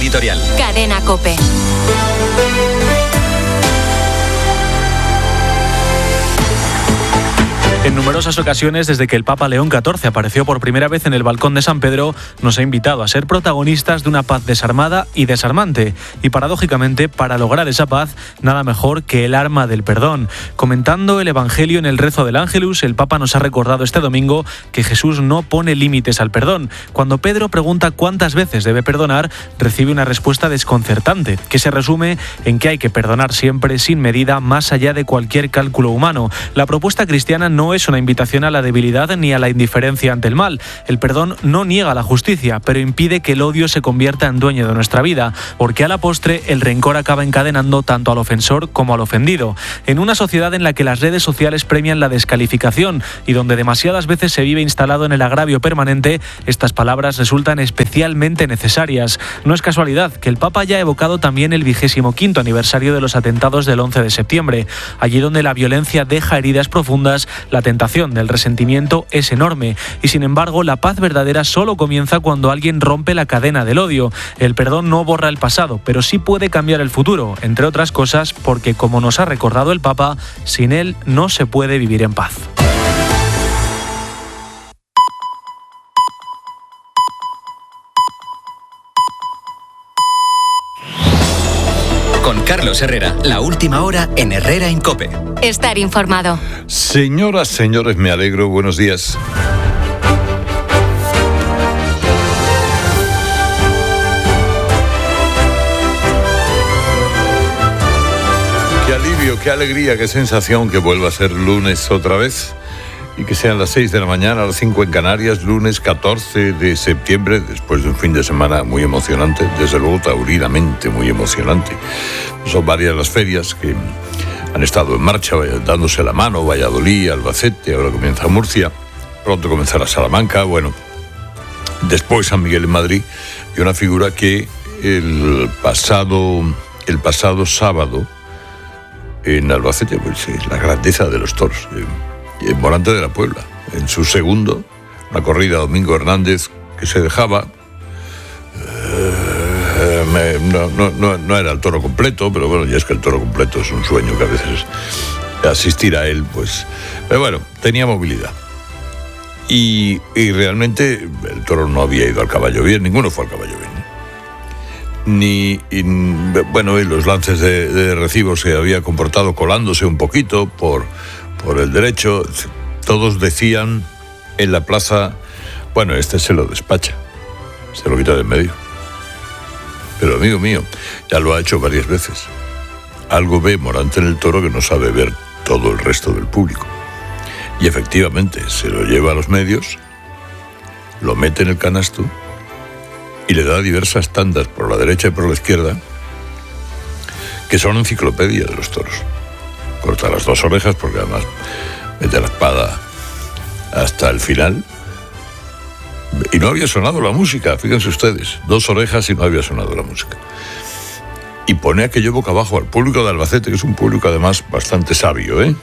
editorial. Cadena COPE. En numerosas ocasiones, desde que el Papa León XIV apareció por primera vez en el balcón de San Pedro, nos ha invitado a ser protagonistas de una paz desarmada y desarmante. Y paradójicamente, para lograr esa paz, nada mejor que el arma del perdón. Comentando el Evangelio en el rezo del Ángelus, el Papa nos ha recordado este domingo que Jesús no pone límites al perdón. Cuando Pedro pregunta cuántas veces debe perdonar, recibe una respuesta desconcertante, que se resume en que hay que perdonar siempre, sin medida, más allá de cualquier cálculo humano. La propuesta cristiana no es una invitación a la debilidad ni a la indiferencia ante el mal. El perdón no niega la justicia, pero impide que el odio se convierta en dueño de nuestra vida, porque a la postre el rencor acaba encadenando tanto al ofensor como al ofendido. En una sociedad en la que las redes sociales premian la descalificación y donde demasiadas veces se vive instalado en el agravio permanente, estas palabras resultan especialmente necesarias. No es casualidad que el Papa haya evocado también el 25º aniversario de los atentados del 11 de septiembre. Allí donde la violencia deja heridas profundas, la tentación del resentimiento es enorme y, sin embargo, la paz verdadera solo comienza cuando alguien rompe la cadena del odio. El perdón no borra el pasado, pero sí puede cambiar el futuro, entre otras cosas porque, como nos ha recordado el Papa, sin él no se puede vivir en paz. Con Carlos Herrera, la última hora en Herrera en COPE. Estar informado. Señoras, señores, me alegro. Buenos días. Qué alivio, qué alegría, qué sensación que vuelva a ser lunes otra vez. Y que sean las 6 de la mañana, a las 5 en Canarias, lunes 14 de septiembre, después de un fin de semana muy emocionante, desde luego taurinamente muy emocionante. Son varias las ferias que han estado en marcha, dándose la mano: Valladolid, Albacete, ahora comienza Murcia, pronto comenzará Salamanca, bueno, después San Miguel en Madrid, y una figura que el pasado sábado en Albacete, pues la grandeza de los toros. En Morante de la Puebla, en su segundo, una corrida Domingo Hernández que se dejaba. No era el toro completo, pero bueno, ya es que el toro completo es un sueño que a veces asistir a él, pues. Pero bueno, tenía movilidad. Y realmente el toro no había ido al caballo bien, ninguno fue al caballo bien. Y los lances de recibo se había comportado colándose un poquito por el derecho. Todos decían en la plaza, bueno, este se lo despacha, se lo quita de en medio. Pero amigo mío, ya lo ha hecho varias veces. Algo ve Morante en el toro que no sabe ver todo el resto del público. Y efectivamente se lo lleva a los medios, lo mete en el canasto y le da diversas tandas por la derecha y por la izquierda que son enciclopedia de los toros. Corta las dos orejas porque además mete la espada hasta el final. Y no había sonado la música, fíjense ustedes. 2 orejas y no había sonado la música. Y pone aquello boca abajo al público de Albacete, que es un público además bastante sabio, ¿eh?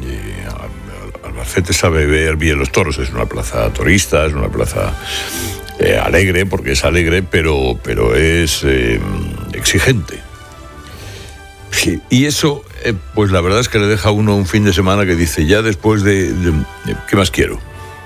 Y Albacete sabe ver bien los toros. Es una plaza torista, es una plaza alegre, porque es alegre, pero es exigente. Sí, y eso, pues la verdad es que le deja a uno un fin de semana que dice, ya después de ¿qué más quiero?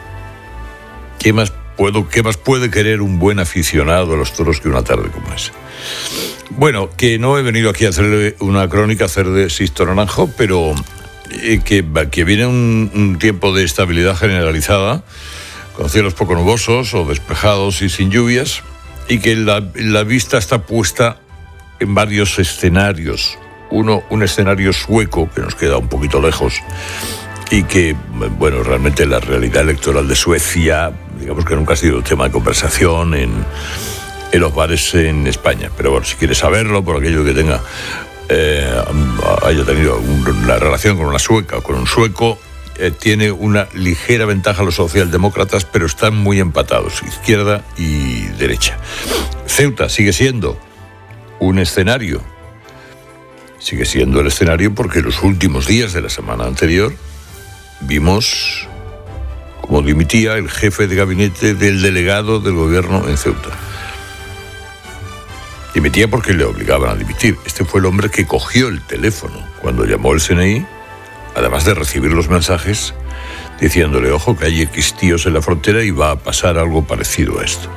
¿Qué más puede querer un buen aficionado a los toros que una tarde como esa? Bueno, que no he venido aquí a hacerle una crónica, a hacer de Sixto Naranjo, pero que viene un tiempo de estabilidad generalizada, con cielos poco nubosos o despejados y sin lluvias, y que la vista está puesta en varios escenarios. Un escenario sueco que nos queda un poquito lejos y que, bueno, realmente la realidad electoral de Suecia, digamos que nunca ha sido tema de conversación en los bares en España. Pero bueno, si quieres saberlo, por aquello que haya tenido una relación con una sueca o con un sueco, tiene una ligera ventaja a los socialdemócratas, pero están muy empatados, izquierda y derecha. Ceuta sigue siendo un escenario. Sigue siendo el escenario porque los últimos días de la semana anterior vimos cómo dimitía el jefe de gabinete del delegado del gobierno en Ceuta. Dimitía porque le obligaban a dimitir. Este fue el hombre que cogió el teléfono cuando llamó el CNI, además de recibir los mensajes, diciéndole, ojo, que hay X tíos en la frontera y va a pasar algo parecido a esto.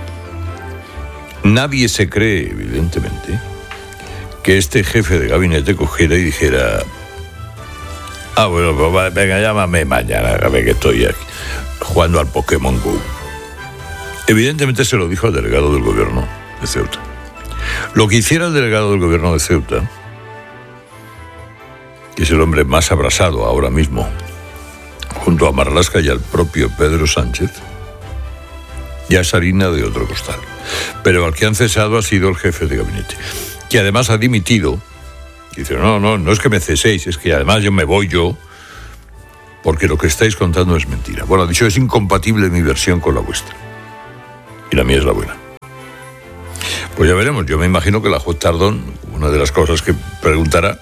Nadie se cree, evidentemente, que este jefe de gabinete cogiera y dijera, bueno, pues venga, llámame mañana, a ver que estoy aquí, jugando al Pokémon Go. Evidentemente se lo dijo al delegado del gobierno de Ceuta. Lo que hiciera el delegado del gobierno de Ceuta, que es el hombre más abrasado ahora mismo, junto a Marlaska y al propio Pedro Sánchez, ya es harina de otro costal. Pero al que han cesado ha sido el jefe de gabinete, que además ha dimitido. Dice, no es que me ceséis, es que además yo me voy porque lo que estáis contando es mentira. Bueno, ha dicho, es incompatible mi versión con la vuestra. Y la mía es la buena. Pues ya veremos. Yo me imagino que la juez Tardón, una de las cosas que preguntará,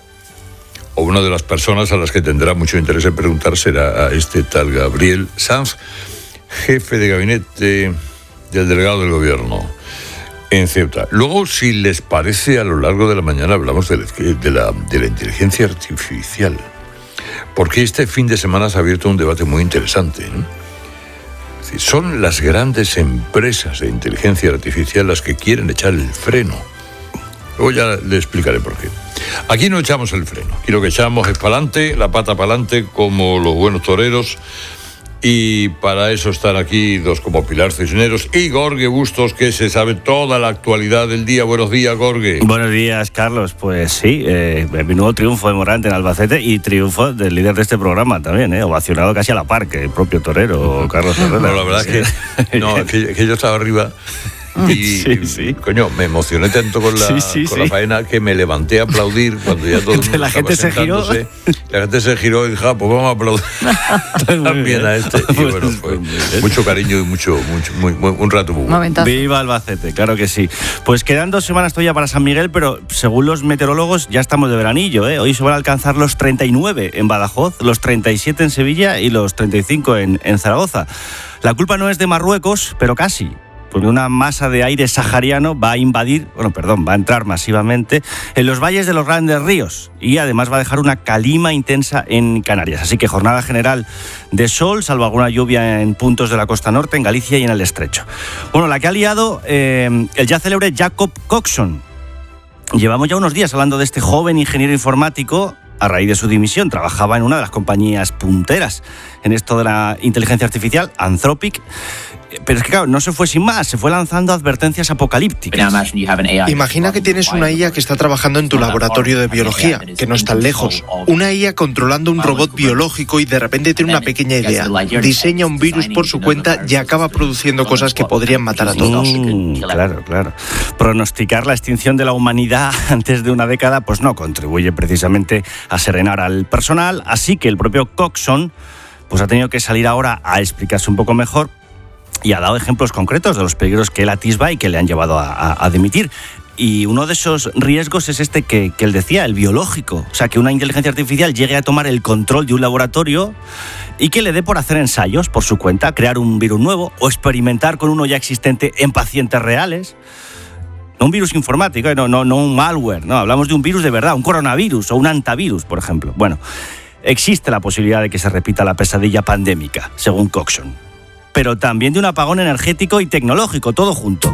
o una de las personas a las que tendrá mucho interés en preguntar, será a este tal Gabriel Sanz, jefe de gabinete del delegado del gobierno en Ceuta. Luego, si les parece, a lo largo de la mañana hablamos de la inteligencia artificial, porque este fin de semana se ha abierto un debate muy interesante, ¿no? Es decir, son las grandes empresas de inteligencia artificial las que quieren echar el freno. Luego ya le explicaré por qué. Aquí no echamos el freno, aquí lo que echamos es para adelante, la pata para adelante, como los buenos toreros. Y para eso están aquí dos como Pilar Cisneros y Gorge Bustos, que se sabe toda la actualidad del día. Buenos días, Gorge. Buenos días, Carlos. Pues sí, menudo triunfo de Morante en Albacete y triunfo del líder de este programa también, ovacionado casi a la par que el propio torero, Carlos Herrera. No, la verdad es que yo estaba arriba. Y, sí. Coño, me emocioné tanto con la faena que me levanté a aplaudir cuando ya todo el mundo la gente se giró. La gente se giró y dijo, pues vamos a aplaudir también a este. Y bueno, fue mucho cariño y un rato muy bueno. Viva Albacete, claro que sí. Pues quedan 2 semanas todavía para San Miguel, pero según los meteorólogos ya estamos de veranillo, ¿eh? Hoy se van a alcanzar los 39 en Badajoz, los 37 en Sevilla y los 35 en Zaragoza. La culpa no es de Marruecos, pero casi. Porque una masa de aire sahariano va a entrar masivamente en los valles de los grandes ríos y además va a dejar una calima intensa en Canarias. Así que jornada general de sol, salvo alguna lluvia en puntos de la costa norte, en Galicia y en el Estrecho. Bueno, la que ha liado el ya célebre Jacob Coxon. Llevamos ya unos días hablando de este joven ingeniero informático. A raíz de su dimisión, trabajaba en una de las compañías punteras en esto de la inteligencia artificial, Anthropic. Pero es que, claro, no se fue sin más, se fue lanzando advertencias apocalípticas. Imagina que tienes una IA que está trabajando en tu laboratorio de biología, que no es tan lejos. Una IA controlando un robot biológico y de repente tiene una pequeña idea. Diseña un virus por su cuenta y acaba produciendo cosas que podrían matar a todos. Claro. Pronosticar la extinción de la humanidad antes de una década, pues no contribuye precisamente a serenar al personal. Así que el propio Coxon pues ha tenido que salir ahora a explicarse un poco mejor y ha dado ejemplos concretos de los peligros que él atisba y que le han llevado a dimitir. Y uno de esos riesgos es este que él decía, el biológico. O sea, que una inteligencia artificial llegue a tomar el control de un laboratorio y que le dé por hacer ensayos por su cuenta, crear un virus nuevo o experimentar con uno ya existente en pacientes reales. No un virus informático, no un malware, no, hablamos de un virus de verdad, un coronavirus o un antivirus, por ejemplo. Bueno, existe la posibilidad de que se repita la pesadilla pandémica, según Coxon, pero también de un apagón energético y tecnológico, todo junto.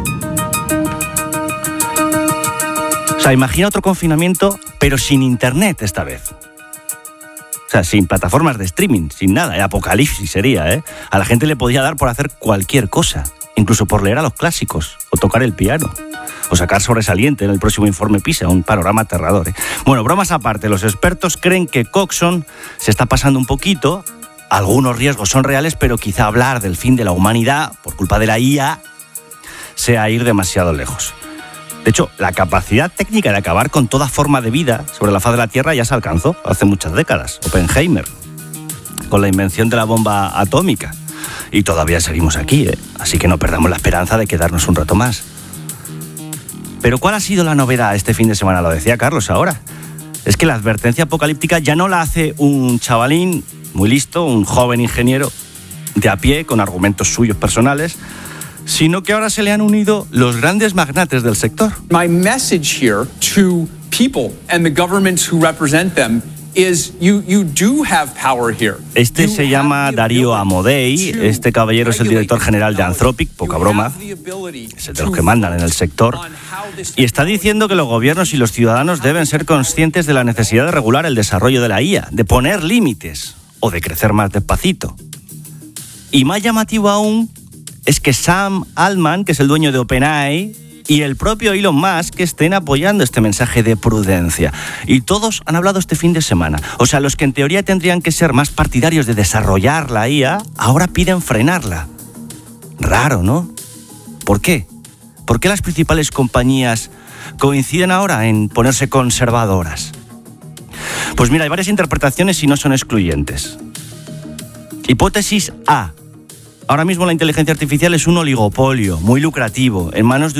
O sea, imagina otro confinamiento, pero sin internet esta vez. O sea, sin plataformas de streaming, sin nada. El apocalipsis sería, ¿eh? A la gente le podía dar por hacer cualquier cosa, incluso por leer a los clásicos o tocar el piano o sacar sobresaliente en el próximo informe PISA, un panorama aterrador, ¿eh? Bueno, bromas aparte, los expertos creen que Coxon se está pasando un poquito. Algunos riesgos son reales, pero quizá hablar del fin de la humanidad por culpa de la IA sea ir demasiado lejos. De hecho, la capacidad técnica de acabar con toda forma de vida sobre la faz de la Tierra ya se alcanzó hace muchas décadas. Oppenheimer, con la invención de la bomba atómica. Y todavía seguimos aquí, ¿eh? Así que no perdamos la esperanza de quedarnos un rato más. Pero ¿cuál ha sido la novedad este fin de semana? Lo decía Carlos ahora. Es que la advertencia apocalíptica ya no la hace un chavalín muy listo, un joven ingeniero de a pie con argumentos suyos personales, sino que ahora se le han unido los grandes magnates del sector. My message here to people and the governments who represent them is you do have power here. Este se llama Darío Amodei. Este caballero es el director general de Anthropic, poca broma, es de los que mandan en el sector, y está diciendo que los gobiernos y los ciudadanos deben ser conscientes de la necesidad de regular el desarrollo de la IA, de poner límites o de crecer más despacito. Y más llamativo aún es que Sam Altman, que es el dueño de OpenAI, y el propio Elon Musk estén apoyando este mensaje de prudencia. Y todos han hablado este fin de semana. O sea, los que en teoría tendrían que ser más partidarios de desarrollar la IA, ahora piden frenarla. Raro, ¿no? ¿Por qué? ¿Por qué las principales compañías coinciden ahora en ponerse conservadoras? Pues mira, hay varias interpretaciones y no son excluyentes. Hipótesis A. Ahora mismo la inteligencia artificial es un oligopolio muy lucrativo en manos de